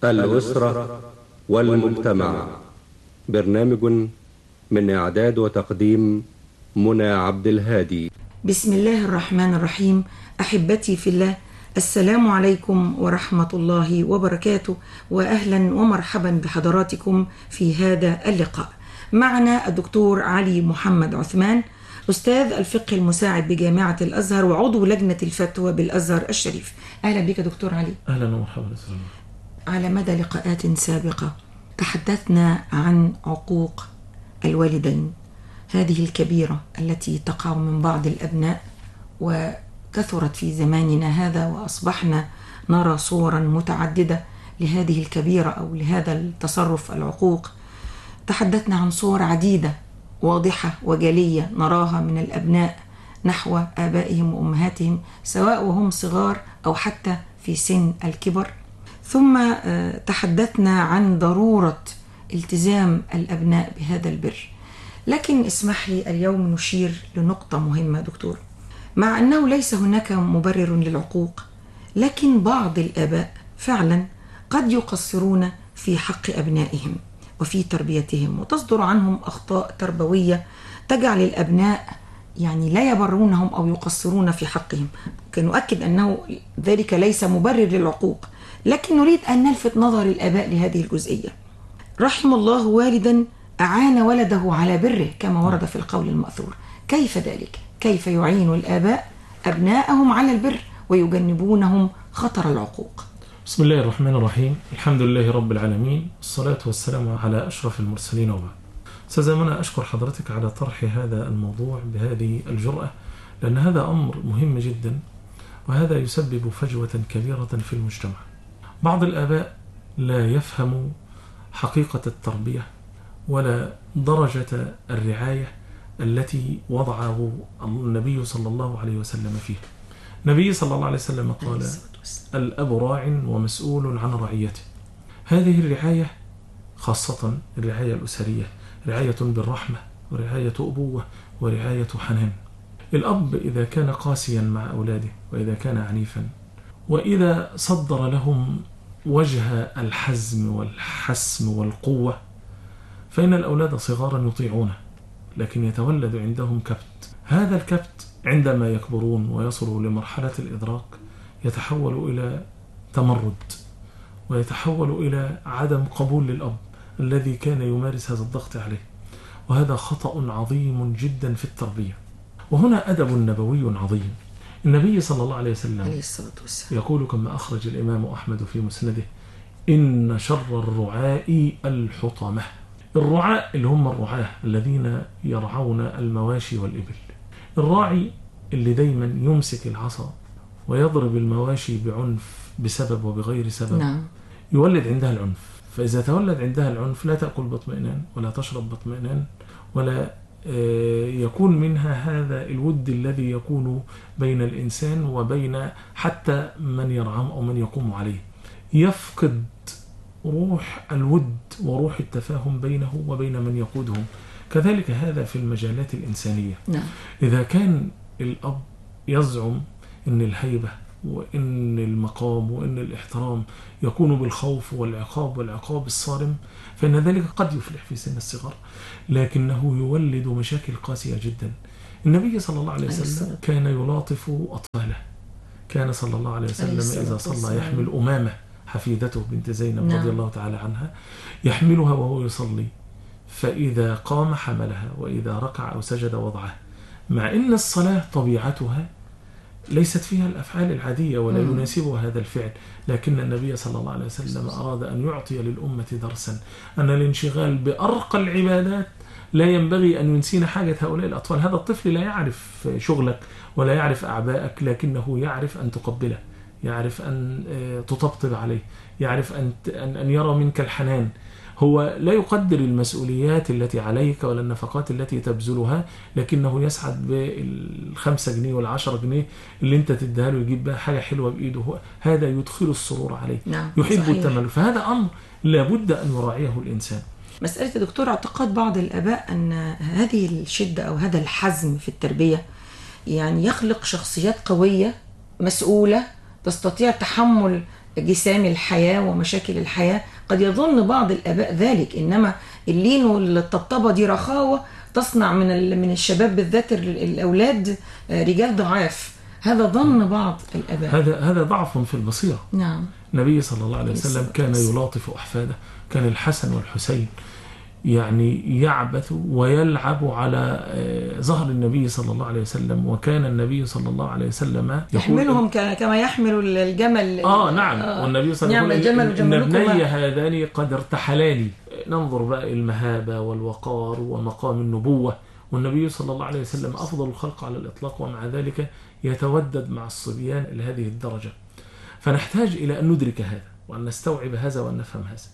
الأسرة والمجتمع. برنامج من إعداد وتقديم منى عبد الهادي. بسم الله الرحمن الرحيم. أحبتي في الله، السلام عليكم ورحمة الله وبركاته، وأهلا ومرحبا بحضراتكم في هذا اللقاء. معنا الدكتور علي محمد عثمان، أستاذ الفقه المساعد بجامعة الأزهر وعضو لجنة الفتوى بالأزهر الشريف. أهلا بك دكتور علي. أهلا ومرحبا. على مدى لقاءات سابقة تحدثنا عن عقوق الوالدين، هذه الكبيرة التي تقع من بعض الأبناء وكثرت في زماننا هذا، وأصبحنا نرى صورا متعددة لهذه الكبيرة أو لهذا التصرف العقوق. تحدثنا عن صور عديدة واضحة وجلية نراها من الأبناء نحو آبائهم وأمهاتهم، سواء وهم صغار أو حتى في سن الكبر. ثم تحدثنا عن ضرورة التزام الأبناء بهذا البر. لكن اسمح لي اليوم نشير لنقطة مهمة دكتور، مع أنه ليس هناك مبرر للعقوق، لكن بعض الآباء فعلا قد يقصرون في حق أبنائهم وفي تربيتهم، وتصدر عنهم أخطاء تربوية تجعل الأبناء لا يبرونهم أو يقصرون في حقهم. نؤكد أنه ذلك ليس مبرر للعقوق، لكن نريد أن نلفت نظر الآباء لهذه الجزئية. رحم الله والدا أعان ولده على بره كما ورد في القول المأثور. كيف ذلك؟ كيف يعين الآباء أبناءهم على البر ويجنبونهم خطر العقوق؟ بسم الله الرحمن الرحيم. الحمد لله رب العالمين، الصلاة والسلام على أشرف المرسلين وبعد. أستاذ منى، أشكر حضرتك على طرح هذا الموضوع بهذه الجرأة، لأن هذا أمر مهم جدا، وهذا يسبب فجوة كبيرة في المجتمع. بعض الآباء لا يفهم حقيقة التربية ولا درجة الرعاية التي وضعه النبي صلى الله عليه وسلم فيها. النبي صلى الله عليه وسلم قال: الأب راع ومسؤول عن رعيته. هذه الرعاية خاصة الرعاية الأسرية رعاية بالرحمة ورعاية أبوة ورعاية حنان. الأب إذا كان قاسيا مع أولاده، وإذا كان عنيفا، وإذا صدر لهم وجه الحزم والحسم والقوة، فإن الأولاد صغارا يطيعونه، لكن يتولد عندهم كبت. هذا الكبت عندما يكبرون ويصلوا لمرحلة الإدراك يتحول إلى تمرد، ويتحول إلى عدم قبول للأب الذي كان يمارس هذا الضغط عليه، وهذا خطأ عظيم جدا في التربية. وهنا أدب نبوي عظيم. النبي صلى الله عليه وسلم يقول كما أخرج الإمام أحمد في مسنده: إن شر الرعاء الحطمة. الرعاء اللي هم الرعاة الذين يرعون المواشي والإبل. الراعي اللي دايما يمسك العصا ويضرب المواشي بعنف بسبب وبغير سبب، يولد عندها العنف. فإذا تولد عندها العنف لا تأكل باطمئنان ولا تشرب باطمئنان، ولا يكون منها هذا الود الذي يكون بين الإنسان وبين حتى من يرعاه أو من يقوم عليه. يفقد روح الود وروح التفاهم بينه وبين من يقودهم. كذلك هذا في المجالات الإنسانية. إذا كان الأب يزعم أن الهيبة وإن المقام وإن الاحترام يكون بالخوف والعقاب الصارم، فإن ذلك قد يفلح في سن الصغر، لكنه يولد مشاكل قاسية جدا. النبي صلى الله عليه وسلم كان يلاطف أطفاله. كان صلى الله عليه وسلم إذا صلى يحمل أمامة حفيدته بنت زينب رضي الله تعالى عنها، يحملها وهو يصلي، فإذا قام حملها، وإذا ركع أو سجد وضعه، مع أن الصلاة طبيعتها ليست فيها الأفعال العادية ولا يناسبها هذا الفعل، لكن النبي صلى الله عليه وسلم أراد أن يعطي للأمة درسا أن الانشغال بأرقى العبادات لا ينبغي أن ينسينا حاجة هؤلاء الأطفال. هذا الطفل لا يعرف شغلك ولا يعرف أعبائك، لكنه يعرف أن تقبله، يعرف أن تطبطب عليه، يعرف أن يرى منك الحنان. هو لا يقدر المسؤوليات التي عليك ولا النفقات التي تبذلها، لكنه يسعد بال5 جنيه وال10 جنيه اللي انت تديها له، يجيب بها حاجة حلوة بإيده، هذا يدخل السرور عليه. يحب التملك. فهذا أمر لابد أن يراعيه الإنسان. مسألة دكتور، اعتقاد بعض الآباء أن هذه الشدة أو هذا الحزم في التربية يخلق شخصيات قوية مسؤولة تستطيع تحمل جسام الحياة ومشاكل الحياة. قد يظن بعض الآباء ذلك، إنما اللين والطبطبة دي رخاوة تصنع من الشباب بالذات الأولاد رجال ضعاف. هذا ظن بعض الآباء. هذا ضعف في البصيرة. نعم. النبي صلى الله عليه وسلم كان يلاطف أحفاده. كان الحسن والحسين يعني يعبث ويلعب على ظهر النبي صلى الله عليه وسلم، وكان النبي صلى الله عليه وسلم يحملهم كما يحمل الجمل. نعم. والنبي صلى الله عليه وسلم إن ابني هذان قد ارتحلاني. ننظر بقى المهابة والوقار ومقام النبوة، والنبي صلى الله عليه وسلم أفضل الخلق على الإطلاق، ومع ذلك يتودد مع الصبيان لهذه الدرجة. فنحتاج إلى أن ندرك هذا وأن نستوعب هذا وأن نفهم هذا.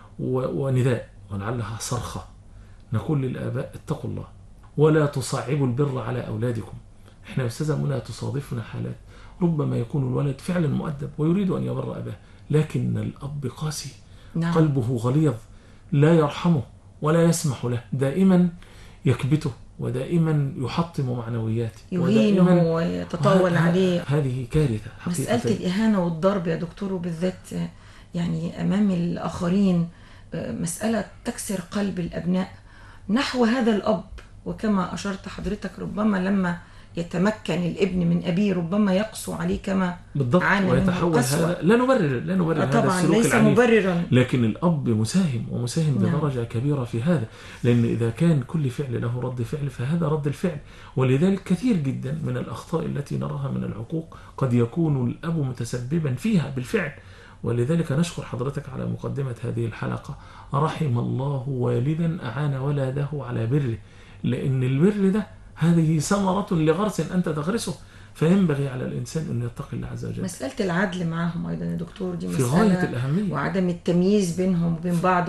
ونداء ولعلها صرخة نقول للآباء: اتقوا الله ولا تصعبوا البر على أولادكم. احنا أستاذة منى تصادفنا حالات ربما يكون الولد فعلا مؤدب ويريد أن يبر أباه، لكن الأب قاسي. نعم. قلبه غليظ، لا يرحمه ولا يسمح له، دائما يكبته ودائما يحطم معنوياته، يهينه ويتطاول عليه. هذه كارثة حقيقة. مسألة الإهانة والضرب يا دكتور، وبالذات يعني أمام الآخرين، مسألة تكسر قلب الأبناء نحو هذا الأب. وكما أشرت حضرتك، ربما لما يتمكن الابن من أبيه ربما يقسو عليه كما بالضبط، ويتحول هذا. لا نبرر هذا السلوك ليس العنيف، مبررا، لكن الأب مساهم بدرجة كبيرة في هذا، لأن إذا كان كل فعل له رد فعل فهذا رد الفعل. ولذلك كثير جدا من الأخطاء التي نراها من العقوق قد يكون الأب متسببا فيها بالفعل. ولذلك نشكر حضرتك على مقدمة هذه الحلقة. رحم الله والدا أعان ولده على بره، لأن البر ده هذه ثمرة لغرس أنت تغرسه، فينبغي على الإنسان أن يتقي الله عز وجل. مسألة العدل معهم أيضا يا دكتور دي في غاية الأهمية، وعدم التمييز بينهم وبين بعض،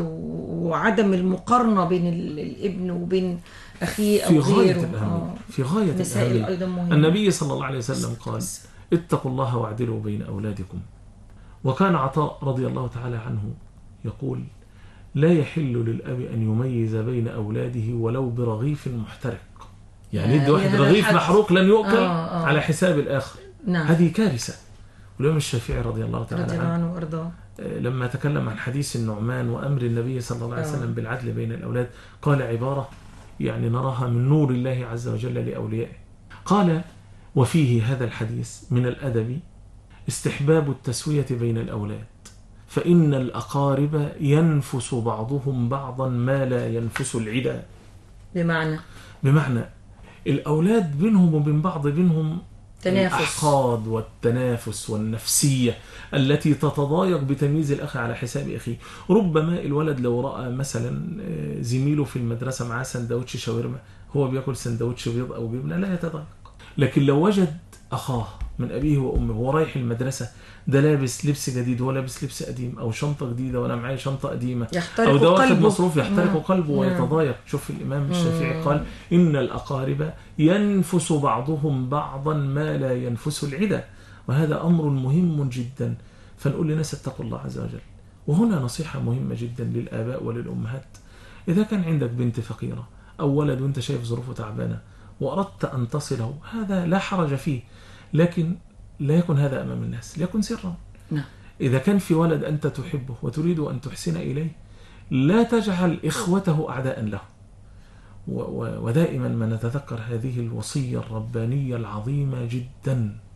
وعدم المقارنة بين الابن وبين أخيه أو غيره. في غاية الأهمية. أيضا مهمة. النبي صلى الله عليه وسلم قال: اتقوا الله واعدلوا بين أولادكم. وكان عطاء رضي الله تعالى عنه يقول: لا يحل للأب أن يميز بين أولاده ولو برغيف محترق. يعني يدي واحد رغيف محروق لن يؤكل على حساب الآخر. نعم. هذه كارثة. والإمام الشافعي رضي الله تعالى عنه وأرضاه لما تكلم عن حديث النعمان وأمر النبي صلى الله عليه وسلم بالعدل بين الأولاد قال عبارة يعني نراها من نور الله عز وجل لأوليائه. قال: وفيه هذا الحديث من الأدب استحباب التسوية بين الأولاد، فإن الأقارب ينفس بعضهم بعضا ما لا ينفس العدا. بمعنى الأولاد بينهم وبين بعض بينهم تنافس، الأحقاد والتنافس والنفسية التي تتضايق بتمييز الأخ على حساب أخيه. ربما الولد لو رأى مثلا زميله في المدرسة معاه سندوتش شاورما، هو بيأكل سندوتش بيض أو جبنة، لا يتضايق. لكن لو وجد أخاه من أبيه وأمه وهو رايح المدرسة ده لابس لبس جديد ولا لابس لبس قديم، أو شنطة جديدة وأنا معايا شنطة قديمة، أو ده واخد مصروف، يحترق قلبه ويتضايق. شوف الإمام الشافعي قال: إن الأقارب ينفس بعضهم بعضا ما لا ينفس العدا. وهذا أمر مهم جدا. فنقول للناس اتقوا الله عز وجل. وهنا نصيحة مهمة جدا للآباء وللأمهات: إذا كان عندك بنت فقيرة أو ولد وانت شايف ظروفه تعبانة وأردت أن تصله، هذا لا حرج فيه، لكن لا يكن هذا أمام الناس، ليكن سرا. نعم. إذا كان في ولد أنت تحبه وتريد أن تحسن إليه، لا تجعل إخوته أعداء له. ودائما ما نتذكر هذه الوصية الربانية العظيمة جدا: